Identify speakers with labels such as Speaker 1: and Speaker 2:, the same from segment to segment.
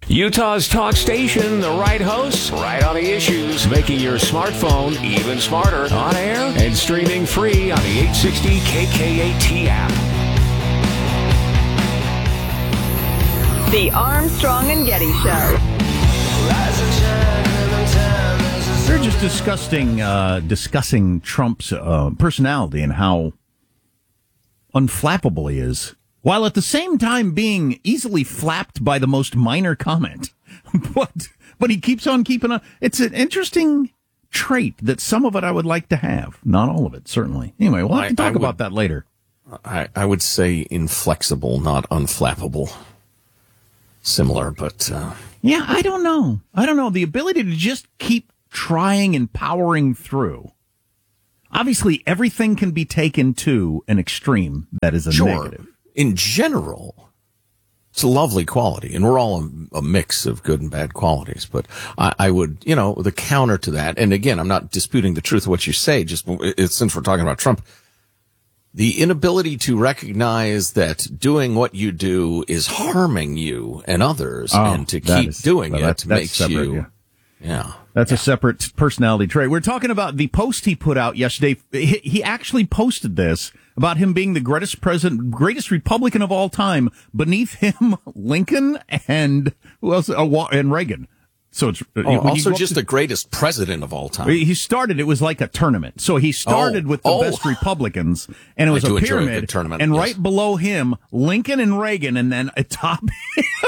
Speaker 1: Utah's talk station, the right hosts, right on the issues, making your smartphone even smarter. On air and streaming free on the 860 KKAT app.
Speaker 2: The Armstrong and Getty Show.
Speaker 3: We're just discussing Trump's personality and how unflappable he is, while at the same time being easily flapped by the most minor comment. But he keeps on keeping on. It's an interesting trait that some of it I would like to have. Not all of it, certainly. Anyway, we'll have to talk about that later.
Speaker 4: I would say inflexible, not unflappable. Similar, but...
Speaker 3: Yeah, I don't know. The ability to just keep trying and powering through. Obviously, everything can be taken to an extreme that is a negative.
Speaker 4: In general, it's a lovely quality, and we're all a mix of good and bad qualities. But I would, the counter to that, and again, I'm not disputing the truth of what you say, just since we're talking about Trump, the inability to recognize that doing what you do is harming you and others, and to keep doing it makes separate, you... Yeah.
Speaker 3: That's a separate personality trait. We're talking about the post he put out yesterday. He actually posted this about him being the greatest Republican of all time. Beneath him, Lincoln and who else? And Reagan. So it's
Speaker 4: also just the greatest president of all time.
Speaker 3: He started, it was like a tournament. So he started with the best Republicans, and it was a pyramid.
Speaker 4: Tournament,
Speaker 3: and right below him, Lincoln and Reagan, and then atop him,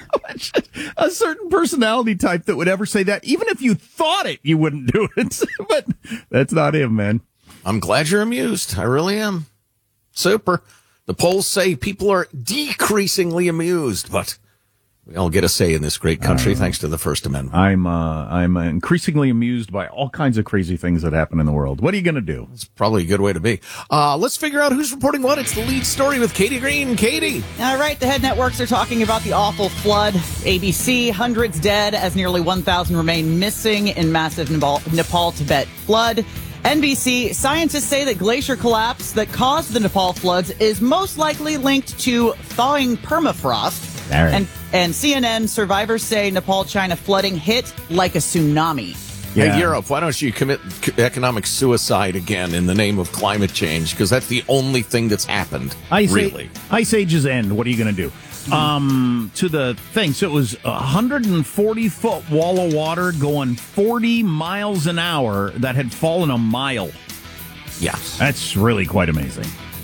Speaker 3: a certain personality type that would ever say that. Even if you thought it, you wouldn't do it. But that's not him, man.
Speaker 4: I'm glad you're amused. I really am. Super. The polls say people are decreasingly amused, but we all get a say in this great country thanks to the First Amendment.
Speaker 3: I'm increasingly amused by all kinds of crazy things that happen in the world. What are you going to do?
Speaker 4: It's probably a good way to be. Let's figure out who's reporting what. It's the lead story with Katie Green. Katie.
Speaker 5: All right, the head networks are talking about the awful flood. ABC, hundreds dead as nearly 1,000 remain missing in massive Nepal-Tibet flood. NBC, scientists say that glacier collapse that caused the Nepal floods is most likely linked to thawing permafrost.
Speaker 3: Right.
Speaker 5: And CNN, survivors say Nepal-China flooding hit like a tsunami.
Speaker 4: Yeah. Hey, Europe, why don't you commit economic suicide again in the name of climate change? Because that's the only thing that's happened, really.
Speaker 3: Ice ages end. What are you going to do? To the thing. So it was a 140-foot wall of water going 40 miles an hour that had fallen a mile.
Speaker 4: Yeah.
Speaker 3: That's really quite amazing.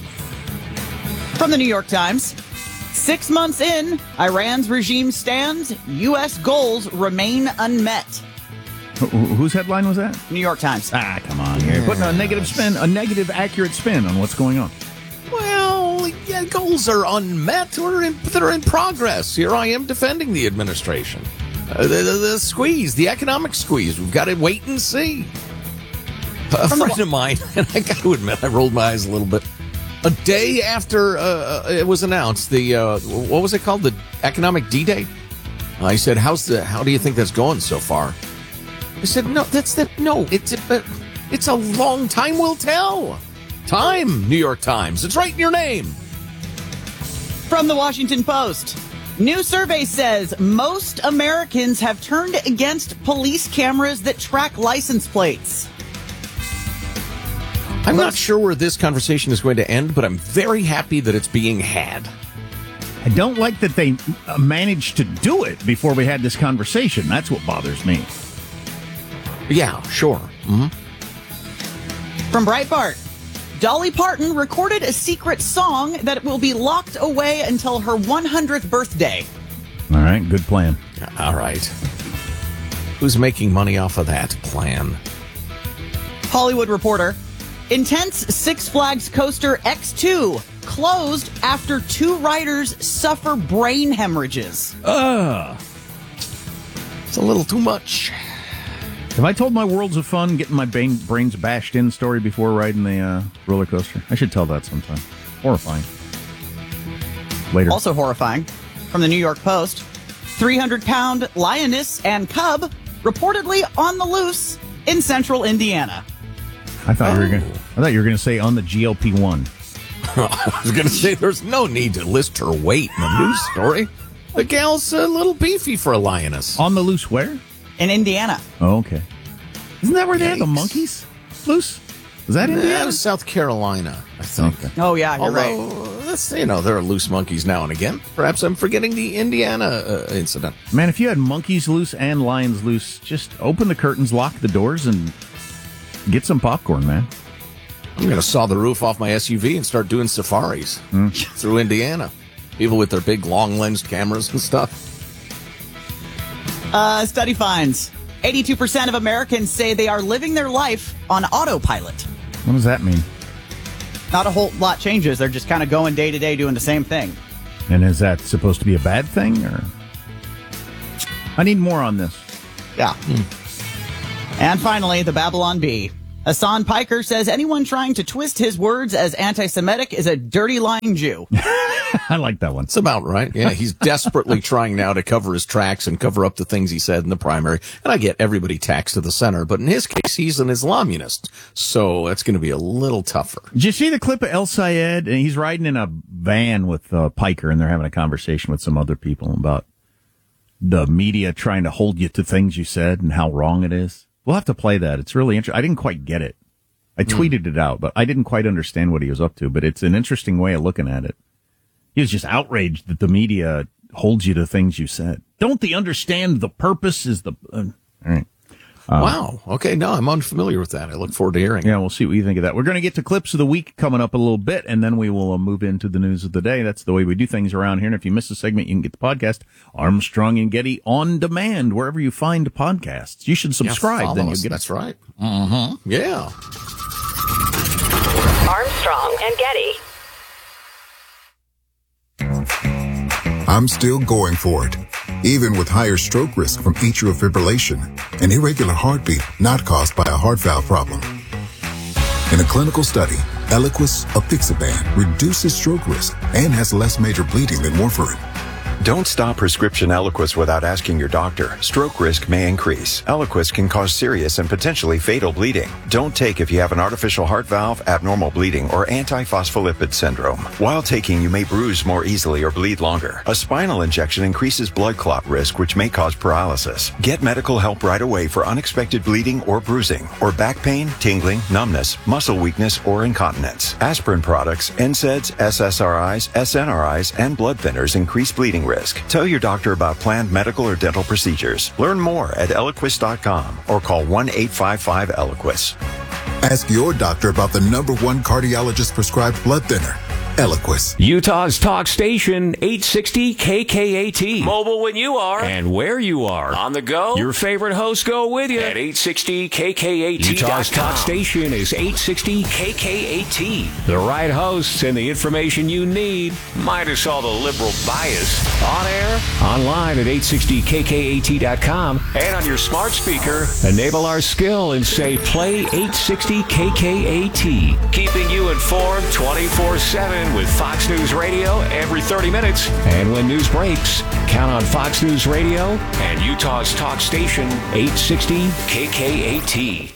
Speaker 5: From the New York Times, 6 months in, Iran's regime stands. U.S. goals remain unmet.
Speaker 3: Whose headline was that?
Speaker 5: New York Times.
Speaker 3: Come on. You're putting a negative accurate spin on what's going on.
Speaker 4: Well, yeah, goals are unmet or that are in progress. Here I am defending the administration. The squeeze, the economic squeeze. We've got to wait and see. A friend of mine, and I got to admit, I rolled my eyes a little bit. A day after it was announced, what was it called? The economic D-Day? I said, how do you think that's going so far? I said, it's a long time will tell. Time, New York Times. It's right in your name.
Speaker 5: From the Washington Post, new survey says most Americans have turned against police cameras that track license plates.
Speaker 4: I'm not sure where this conversation is going to end, but I'm very happy that it's being had.
Speaker 3: I don't like that they managed to do it before we had this conversation. That's what bothers me.
Speaker 4: Yeah, sure. Mm-hmm.
Speaker 5: From Breitbart, Dolly Parton recorded a secret song that will be locked away until her 100th birthday.
Speaker 3: All right, good plan.
Speaker 4: All right. Who's making money off of that plan?
Speaker 5: Hollywood Reporter, intense Six Flags coaster X2 closed after 2 riders suffer brain hemorrhages.
Speaker 4: It's a little too much.
Speaker 3: Have I told my Worlds of Fun getting my brains bashed in story before riding the roller coaster? I should tell that sometime. Horrifying. Later.
Speaker 5: Also horrifying. From the New York Post, 300-pound lioness and cub reportedly on the loose in central Indiana.
Speaker 3: I thought you were going to say on the GLP-1.
Speaker 4: I was going to say there's no need to list her weight in the news story. The gal's a little beefy for a lioness.
Speaker 3: On the loose where?
Speaker 5: In Indiana.
Speaker 3: Oh, okay. Isn't that where they had the
Speaker 4: Yikes.
Speaker 3: monkeys loose? Was that
Speaker 4: That
Speaker 3: Indiana?
Speaker 4: was South Carolina, I think.
Speaker 3: Okay.
Speaker 5: Oh, yeah, you're right.
Speaker 4: Although, there are loose monkeys now and again. Perhaps I'm forgetting the Indiana incident.
Speaker 3: Man, if you had monkeys loose and lions loose, just open the curtains, lock the doors, and get some popcorn, man.
Speaker 4: I'm going to saw the roof off my SUV and start doing safaris through Indiana. People with their big long-lensed cameras and stuff.
Speaker 5: Study finds 82% of Americans say they are living their life on autopilot.
Speaker 3: What does that mean?
Speaker 5: Not a whole lot changes. They're just kind of going day to day doing the same thing.
Speaker 3: And is that supposed to be a bad thing, or? I need more on this.
Speaker 5: Yeah. And finally, the Babylon Bee. Hassan Piker says anyone trying to twist his words as anti-Semitic is a dirty lying Jew.
Speaker 3: I like that one.
Speaker 4: It's about right. Yeah, he's desperately trying now to cover his tracks and cover up the things he said in the primary. And I get everybody taxed to the center, but in his case, he's an Islamunist. So that's going to be a little tougher.
Speaker 3: Did you see the clip of El Sayed? And he's riding in a van with Piker, and they're having a conversation with some other people about the media trying to hold you to things you said and how wrong it is. We'll have to play that. It's really interesting. I didn't quite get it. I tweeted it out, but I didn't quite understand what he was up to. But it's an interesting way of looking at it. He was just outraged that the media holds you to things you said. Don't they understand the purpose is the... all right.
Speaker 4: Wow. Okay. No, I'm unfamiliar with that. I look forward to hearing.
Speaker 3: Yeah, we'll see what you think of that. We're going to get to clips of the week coming up a little bit, and then we will move into the news of the day. That's the way we do things around here. And if you miss a segment, you can get the podcast, Armstrong and Getty, on demand, wherever you find podcasts. You should subscribe. Then you'll get
Speaker 4: That's right. Mm-hmm. Yeah.
Speaker 2: Armstrong and Getty.
Speaker 6: I'm still going for it, even with higher stroke risk from atrial fibrillation, an irregular heartbeat not caused by a heart valve problem. In a clinical study, Eliquis apixaban reduces stroke risk and has less major bleeding than warfarin.
Speaker 7: Don't stop prescription Eliquis without asking your doctor. Stroke risk may increase. Eliquis can cause serious and potentially fatal bleeding. Don't take if you have an artificial heart valve, abnormal bleeding, or antiphospholipid syndrome. While taking, you may bruise more easily or bleed longer. A spinal injection increases blood clot risk, which may cause paralysis. Get medical help right away for unexpected bleeding or bruising, or back pain, tingling, numbness, muscle weakness, or incontinence. Aspirin products, NSAIDs, SSRIs, SNRIs, and blood thinners increase bleeding risk. Tell your doctor about planned medical or dental procedures. Learn more at Eliquis.com or call 1-855-ELIQUIS.
Speaker 6: Ask your doctor about the #1 cardiologist prescribed blood thinner, Eliquis.
Speaker 1: Utah's talk station, 860 KKAT. Mobile when you are and where you are. On the go, your favorite hosts go with you at 860 KKAT. Utah's talk station is 860 KKAT. The right hosts and the information you need, minus all the liberal bias. On air, online at 860KKAT.com, and on your smart speaker, enable our skill and say play 860 KKAT. Keeping you informed 24/7 with Fox News Radio every 30 minutes. And when news breaks, count on Fox News Radio and Utah's talk station, 860 KKAT.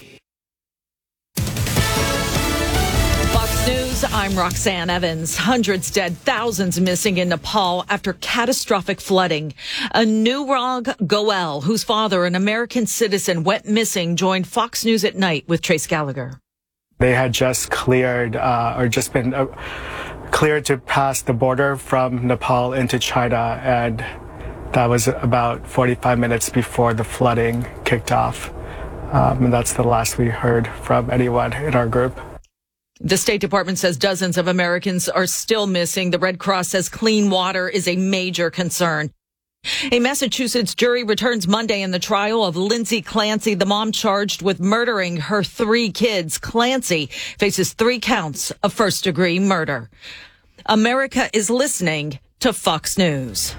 Speaker 8: Fox News, I'm Roxanne Evans. Hundreds dead, thousands missing in Nepal after catastrophic flooding. Anurag Goel, whose father, an American citizen, went missing, joined Fox News at Night with Trace Gallagher.
Speaker 9: They had just cleared cleared to pass the border from Nepal into China, and that was about 45 minutes before the flooding kicked off. And that's the last we heard from anyone in our group.
Speaker 8: The State Department says dozens of Americans are still missing. The Red Cross says clean water is a major concern. A Massachusetts jury returns Monday in the trial of Lindsay Clancy, the mom charged with murdering her 3 kids. Clancy faces 3 counts of first-degree murder. America is listening to Fox News.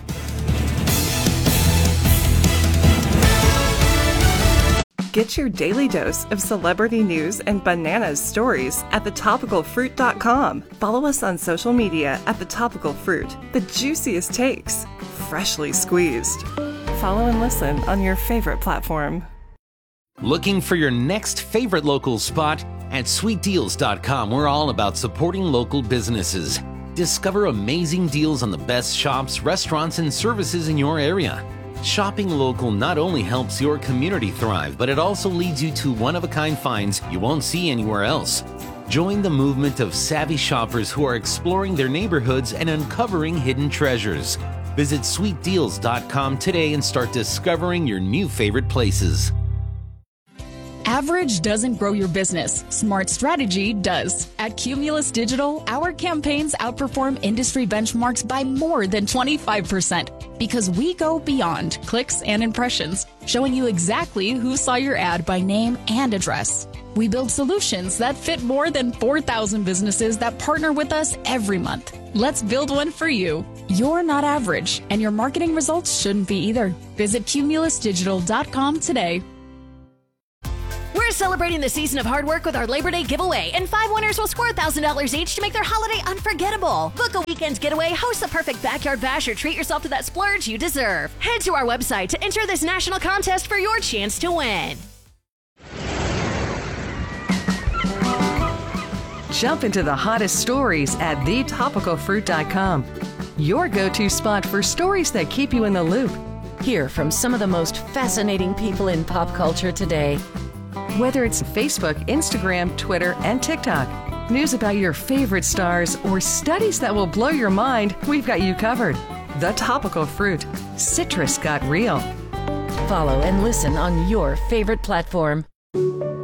Speaker 10: Get your daily dose of celebrity news and bananas stories at thetopicalfruit.com. Follow us on social media at thetopicalfruit. The juiciest takes, freshly squeezed. Follow and listen on your favorite platform.
Speaker 11: Looking for your next favorite local spot? At sweetdeals.com, we're all about supporting local businesses. discover amazing deals on the best shops, restaurants, and services in your area. Shopping local not only helps your community thrive, but it also leads you to one-of-a-kind finds you won't see anywhere else. Join the movement of savvy shoppers who are exploring their neighborhoods and uncovering hidden treasures. Visit sweetdeals.com today and start discovering your new favorite places.
Speaker 12: Average doesn't grow your business. Smart strategy does. At Cumulus Digital, our campaigns outperform industry benchmarks by more than 25% because we go beyond clicks and impressions, showing you exactly who saw your ad by name and address. We build solutions that fit more than 4,000 businesses that partner with us every month. Let's build one for you. You're not average, and your marketing results shouldn't be either. Visit cumulusdigital.com today.
Speaker 13: We're celebrating the season of hard work with our Labor Day giveaway, and 5 winners will score $1,000 each to make their holiday unforgettable. Book a weekend getaway, host the perfect backyard bash, or treat yourself to that splurge you deserve. Head to our website to enter this national contest for your chance to win.
Speaker 10: Jump into the hottest stories at thetopicalfruit.com. Your go-to spot for stories that keep you in the loop.
Speaker 14: Hear from some of the most fascinating people in pop culture today.
Speaker 10: Whether it's Facebook, Instagram, Twitter, and TikTok, news about your favorite stars, or studies that will blow your mind, we've got you covered. The Topical Fruit. Citrus got real.
Speaker 14: Follow and listen on your favorite platform.